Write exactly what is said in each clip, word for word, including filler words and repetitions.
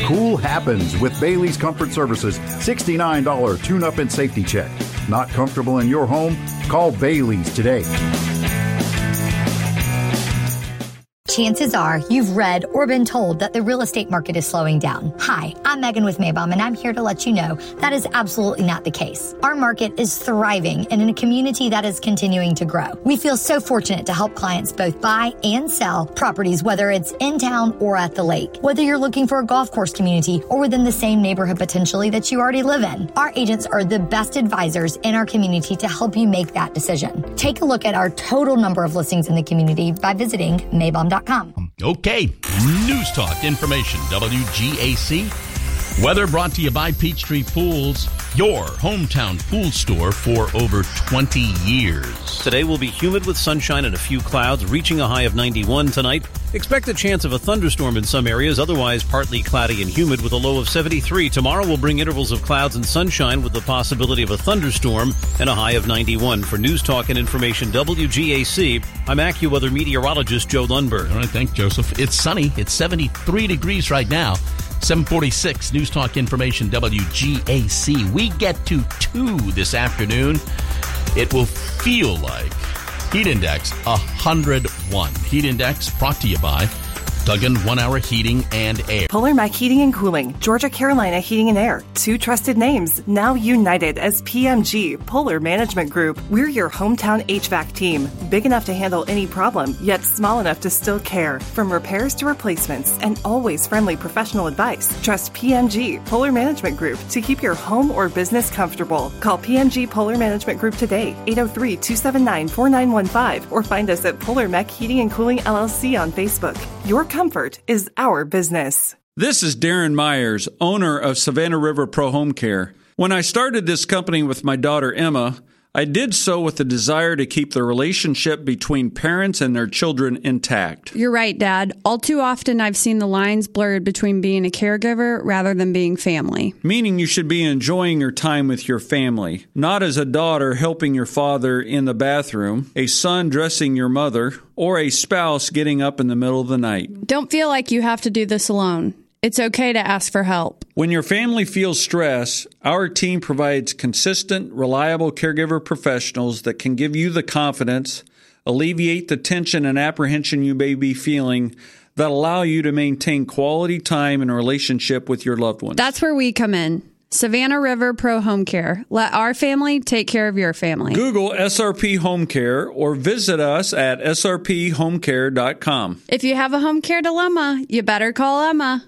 Cool happens with Bailey's Comfort Services sixty-nine dollars tune-up and safety check. Not comfortable in your home? Call Bailey's today. Chances are you've read or been told that the real estate market is slowing down. Hi, I'm Megan with Maybaum, and I'm here to let you know that is absolutely not the case. Our market is thriving and in a community that is continuing to grow. We feel so fortunate to help clients both buy and sell properties, whether it's in town or at the lake. Whether you're looking for a golf course community or within the same neighborhood potentially that you already live in, our agents are the best advisors in our community to help you make that decision. Take a look at our total number of listings in the community by visiting Maybaum dot com. Okay, News Talk Information, W G A C. Weather brought to you by Peachtree Pools, your hometown pool store for over twenty years. Today will be humid with sunshine and a few clouds, reaching a high of ninety-one tonight. Expect a chance of a thunderstorm in some areas, otherwise partly cloudy and humid with a low of seventy-three. Tomorrow will bring intervals of clouds and sunshine with the possibility of a thunderstorm and a high of ninety-one. For News Talk and Information, W G A C, I'm AccuWeather meteorologist Joe Lundberg. All right, thanks, Joseph. It's sunny. It's seventy-three degrees right now. seven forty-six, News Talk Information, W G A C. We get to two this afternoon. It will feel like Heat Index one hundred one. Heat Index brought to you by Duggan One Hour Heating and Air. Polar Mac Heating and Cooling, Georgia Carolina Heating and Air. Two trusted names, now united as P M G, Polar Management Group. We're your hometown H V A C team. Big enough to handle any problem, yet small enough to still care. From repairs to replacements, and always friendly professional advice. Trust P M G, Polar Management Group, to keep your home or business comfortable. Call P M G Polar Management Group today, eight oh three, two seven nine, four nine one five, or find us at Polar Mac Heating and Cooling L L C on Facebook. Your comfort is our business. This is Darren Myers, owner of Savannah River Pro Home Care. When I started this company with my daughter Emma, I did so with the desire to keep the relationship between parents and their children intact. You're right, Dad. All too often I've seen the lines blurred between being a caregiver rather than being family. Meaning you should be enjoying your time with your family, not as a daughter helping your father in the bathroom, a son dressing your mother, or a spouse getting up in the middle of the night. Don't feel like you have to do this alone. It's okay to ask for help. When your family feels stress, our team provides consistent, reliable caregiver professionals that can give you the confidence, alleviate the tension and apprehension you may be feeling, that allow you to maintain quality time and relationship with your loved ones. That's where we come in. Savannah River Pro Home Care. Let our family take care of your family. Google S R P Home Care or visit us at S R P home care dot com. If you have a home care dilemma, you better call Emma.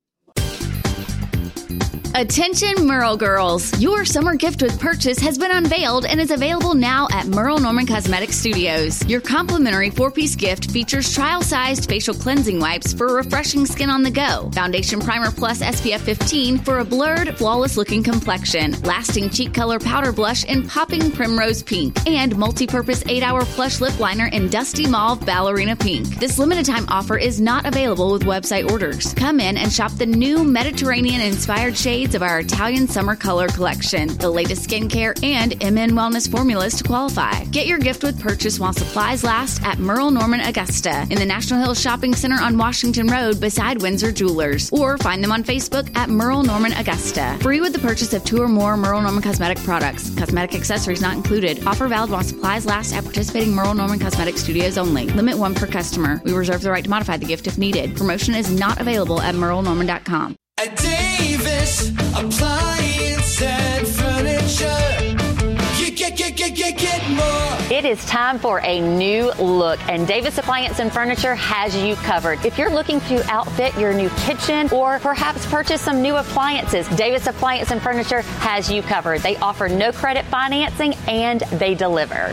Attention Merle girls, your summer gift with purchase has been unveiled and is available now at Merle Norman Cosmetic Studios. Your complimentary four-piece gift features trial-sized facial cleansing wipes for refreshing skin on the go, Foundation Primer Plus S P F fifteen for a blurred, flawless-looking complexion, lasting cheek color powder blush in popping primrose pink, and multi-purpose eight-hour plush lip liner in dusty mauve ballerina pink. This limited-time offer is not available with website orders. Come in and shop the new Mediterranean-inspired shades of our Italian summer color collection, the latest skincare and M N wellness formulas to qualify. Get your gift with purchase while supplies last at Merle Norman Augusta in the National Hills Shopping Center on Washington Road beside Windsor Jewelers, or find them on Facebook at Merle Norman Augusta. Free with the purchase of two or more Merle Norman cosmetic products. Cosmetic accessories not included. Offer valid while supplies last at participating Merle Norman Cosmetic Studios only. Limit one per customer. We reserve the right to modify the gift if needed. Promotion is not available at merle norman dot com. At Davis Appliance and Furniture, you get, get, get, get, get more. It is time for a new look, and Davis Appliance and Furniture has you covered. If you're looking to outfit your new kitchen or perhaps purchase some new appliances, Davis Appliance and Furniture has you covered. They offer no credit financing and they deliver.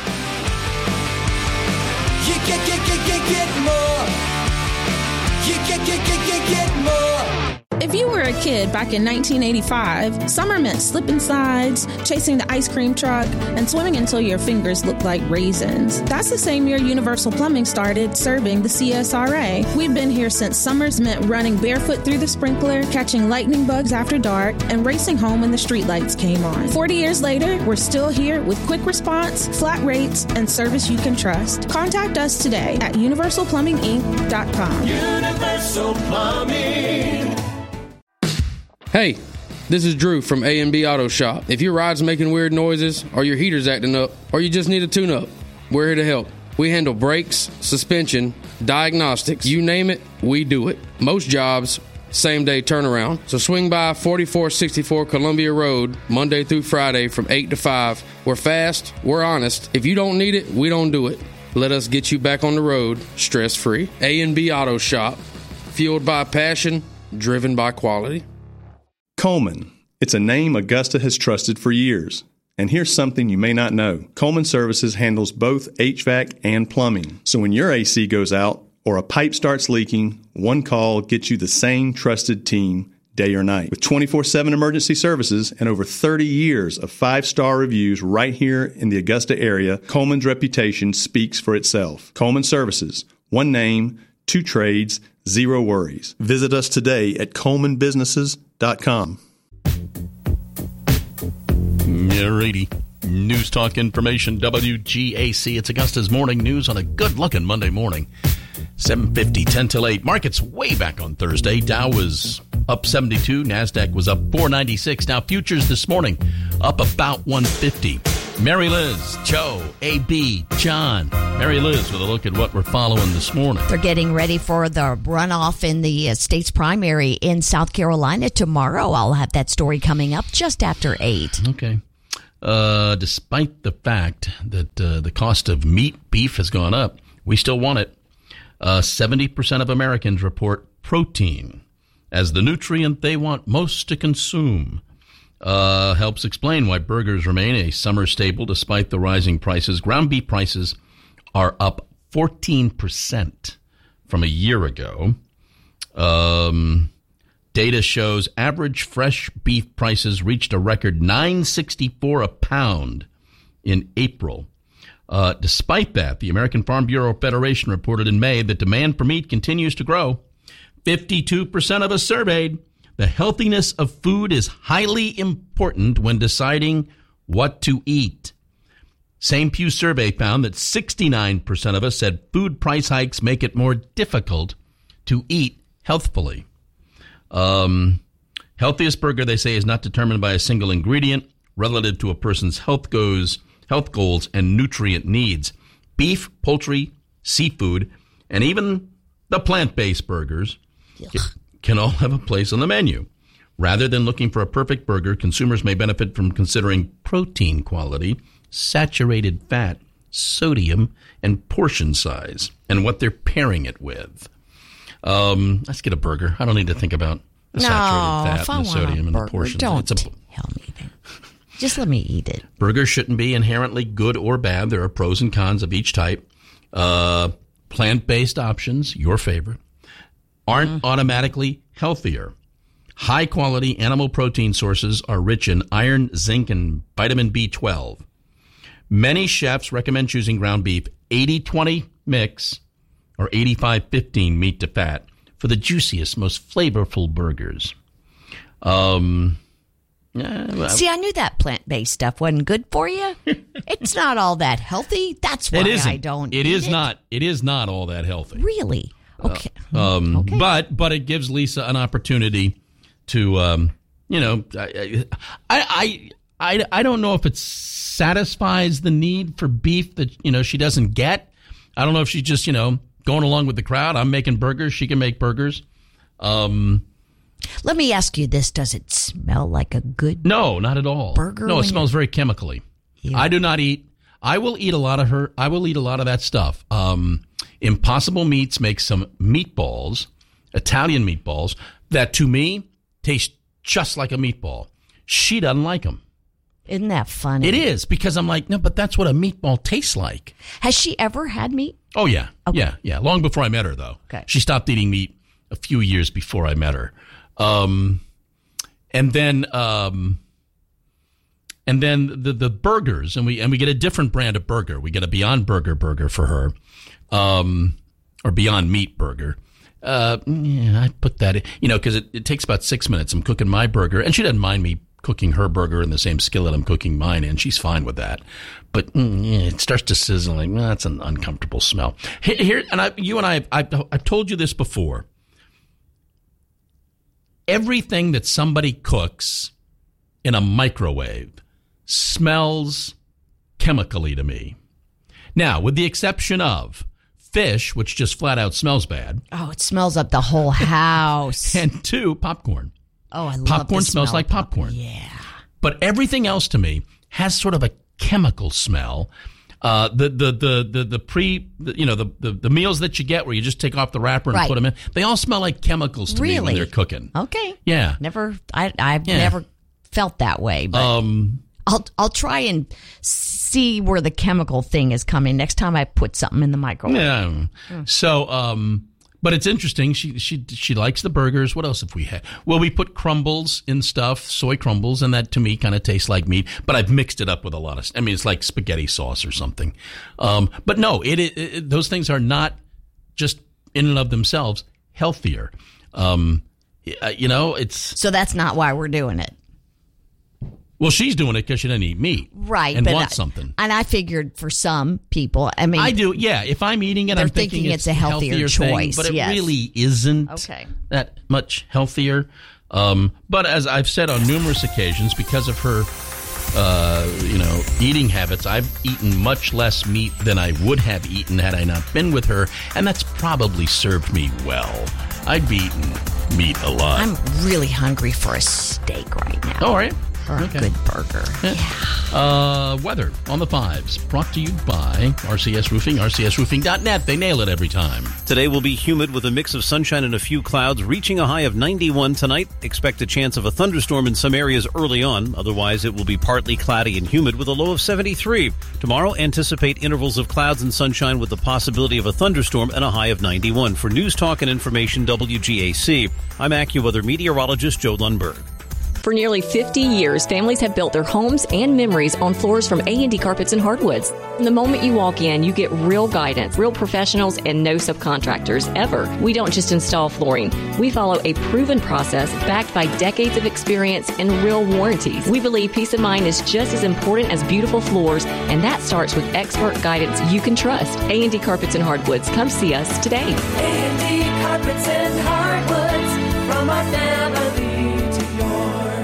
You get, get, get, get, get more. You get, get, get, get, get more. If you were a kid back in nineteen eighty-five, summer meant slipping sides, chasing the ice cream truck, and swimming until your fingers looked like raisins. That's the same year Universal Plumbing started serving the C S R A. We've been here since summers meant running barefoot through the sprinkler, catching lightning bugs after dark, and racing home when the streetlights came on. Forty years later, we're still here with quick response, flat rates, and service you can trust. Contact us today at universal plumbing inc dot com. Universal Plumbing. Hey, this is Drew from A and B Auto Shop. If your ride's making weird noises, or your heater's acting up, or you just need a tune-up, we're here to help. We handle brakes, suspension, diagnostics, you name it, we do it. Most jobs, same-day turnaround. So swing by forty-four sixty-four Columbia Road, Monday through Friday from eight to five. We're fast, we're honest. If you don't need it, we don't do it. Let us get you back on the road, stress-free. A and B Auto Shop, fueled by passion, driven by quality. Coleman. It's a name Augusta has trusted for years. And here's something you may not know. Coleman Services handles both H V A C and plumbing. So when your A C goes out or a pipe starts leaking, one call gets you the same trusted team day or night. With twenty-four seven emergency services and over thirty years of five-star reviews right here in the Augusta area, Coleman's reputation speaks for itself. Coleman Services. One name, two trades, zero worries. Visit us today at coleman businesses dot com. Alrighty. News Talk Information, W G A C. It's Augusta's Morning News on a good-looking Monday morning. seven fifty, ten till eight. Markets way back on Thursday. Dow was up seventy-two. NASDAQ was up four ninety-six. Now futures this morning up about one fifty. Mary Liz, Joe, A B, John. Mary Liz with a look at what we're following this morning. They're getting ready for the runoff in the uh, state's primary in South Carolina tomorrow. I'll have that story coming up just after eight. Okay. Uh, despite the fact that uh, the cost of meat, beef has gone up, we still want it. Uh, seventy percent of Americans report protein as the nutrient they want most to consume. Uh, helps explain why burgers remain a summer staple despite the rising prices. Ground beef prices are up fourteen percent from a year ago. Um, data shows average fresh beef prices reached a record nine sixty-four a pound in April. Uh, despite that, the American Farm Bureau Federation reported in May that demand for meat continues to grow. fifty-two percent of us surveyed. The healthiness of food is highly important when deciding what to eat. Same Pew survey found that sixty-nine percent of us said food price hikes make it more difficult to eat healthfully. Um, healthiest burger, they say, is not determined by a single ingredient relative to a person's health goals, health goals and nutrient needs. Beef, poultry, seafood, and even the plant-based burgers can all have a place on the menu. Rather than looking for a perfect burger, consumers may benefit from considering protein quality, saturated fat, sodium, and portion size, and what they're pairing it with. Um, let's get a burger. I don't need to think about the no, saturated fat if I and the want sodium a and the burger, portions. Don't It's a, tell me that. Just let me eat it. Burgers shouldn't be inherently good or bad. There are pros and cons of each type. Uh, plant-based options, your favorite, aren't mm-hmm. automatically healthier. High-quality animal protein sources are rich in iron, zinc, and vitamin B twelve. Many chefs recommend choosing ground beef eighty twenty mix or eighty-five fifteen meat to fat for the juiciest, most flavorful burgers. Um, uh, See, I knew that plant-based stuff wasn't good for you. It's not all that healthy. That's why I don't It eat is it. not. It is not all that healthy. Really? Okay. Uh, um, okay. But but it gives Lisa an opportunity to, um, you know, I, I I I don't know if it satisfies the need for beef that, you know, she doesn't get. I don't know if she's just, you know, going along with the crowd. I'm making burgers. She can make burgers. Um, Let me ask you this. Does it smell like a good No, not at all. burger? No, it smells very chemically. Yeah. I do not eat. I will eat a lot of her. I will eat a lot of that stuff. Um, Impossible Meats makes some meatballs, Italian meatballs, that to me taste just like a meatball. She doesn't like them. Isn't that funny? It is, because I'm like, no, but that's what a meatball tastes like. Has she ever had meat? Oh, yeah. Okay. Yeah, yeah. Long before I met her, though. Okay. She stopped eating meat a few years before I met her. Um, and then... Um, And then the the burgers, and we and we get a different brand of burger. We get a Beyond Burger burger for her, um, or Beyond Meat burger. Uh, yeah, I put that in, you know, because it, it takes about six minutes. I'm cooking my burger, and she doesn't mind me cooking her burger in the same skillet I'm cooking mine in. She's fine with that. But mm, yeah, it starts to sizzle. Like, well, that's an uncomfortable smell. Here, here and I, you and I, I've, I've told you this before. everything that somebody cooks in a microwave smells chemically to me. Now, with the exception of fish, which just flat out smells bad. Oh, it smells up the whole house. And two, popcorn. Oh, I love popcorn the smells smell like of pop- popcorn. Yeah. But everything else to me has sort of a chemical smell. Uh, the, the, the, the, the pre, the, you know, the, the, the meals that you get where you just take off the wrapper and Right. put them in, they all smell like chemicals to Really? me when they're cooking. Okay. Yeah. Never, I, I've Yeah. never felt that way, but Um, I'll, I'll try and see where the chemical thing is coming next time I put something in the microwave. Yeah. So, um, but it's interesting. She she she likes the burgers. What else have we had? Well, we put crumbles in stuff, soy crumbles, and that to me kind of tastes like meat. But I've mixed it up with a lot of. I mean, it's like spaghetti sauce or something. Um, but no, it, it, it those things are not just in and of themselves healthier. Um, you know, it's So that's not why we're doing it. well, she's doing it because she doesn't eat meat, Right. And but wants I, something. And I figured for some people, I mean. I do, yeah. If I'm eating it, they're I'm thinking, thinking it's, it's a healthier thing, choice, but it yes. really isn't Okay. that much healthier. Um, but as I've said on numerous occasions, because of her, uh, you know, eating habits, I've eaten much less meat than I would have eaten had I not been with her, and that's probably served me well. I'd be eating meat a lot. I'm really hungry for a steak right now. Oh, are you? Or a Okay. good burger. Yeah. Uh, weather on the fives, brought to you by R C S Roofing, R C S roofing dot net. They nail it every time. Today will be humid with a mix of sunshine and a few clouds, reaching a high of ninety-one tonight. Expect a chance of a thunderstorm in some areas early on. Otherwise, it will be partly cloudy and humid with a low of seventy-three. Tomorrow, anticipate intervals of clouds and sunshine with the possibility of a thunderstorm and a high of ninety-one. For News Talk and Information W G A C, I'm AccuWeather meteorologist Joe Lundberg. For nearly fifty years, families have built their homes and memories on floors from A and D Carpets and Hardwoods. From the moment you walk in, you get real guidance, real professionals, and no subcontractors, ever. We don't just install flooring. We follow a proven process backed by decades of experience and real warranties. We believe peace of mind is just as important as beautiful floors, and that starts with expert guidance you can trust. A and D Carpets and Hardwoods. Come see us today. A and D Carpets and Hardwoods, from our family to yours.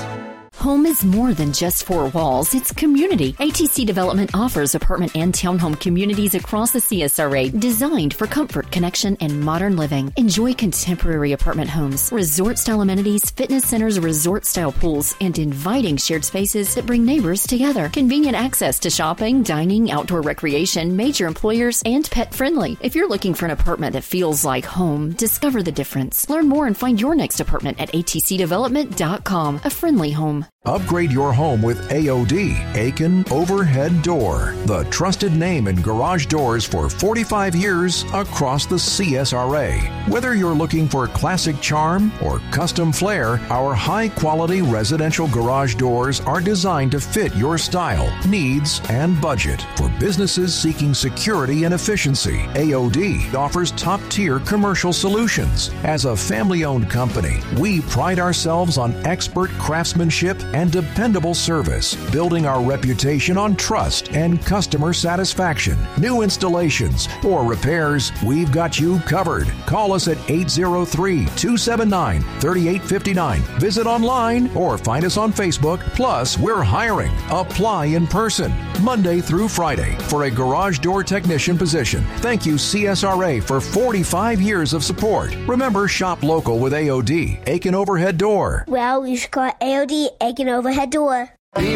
Home is more than just four walls, it's community. A T C Development offers apartment and townhome communities across the C S R A designed for comfort, connection, and modern living. Enjoy contemporary apartment homes, resort-style amenities, fitness centers, resort-style pools, and inviting shared spaces that bring neighbors together. Convenient access to shopping, dining, outdoor recreation, major employers, and pet-friendly. If you're looking for an apartment that feels like home, discover the difference. Learn more and find your next apartment at A T C development dot com. A friendly home. Upgrade your home with A O D, Aiken Overhead Door, the trusted name in garage doors for forty-five years across the C S R A. Whether you're looking for classic charm or custom flair, our high-quality residential garage doors are designed to fit your style, needs, and budget. For businesses seeking security and efficiency, A O D offers top-tier commercial solutions. As a family-owned company, we pride ourselves on expert craftsmanship and dependable service, building our reputation on trust and customer satisfaction. New installations or repairs, we've got you covered. Call us at eight zero three, two seven nine, three eight five nine. Visit online or find us on Facebook. Plus, we're hiring. Apply in person, Monday through Friday, for a garage door technician position. Thank you, C S R A, for forty-five years of support. Remember, shop local with A O D, Aiken Overhead Door. Well, you should call A O D Aiken Overhead Door.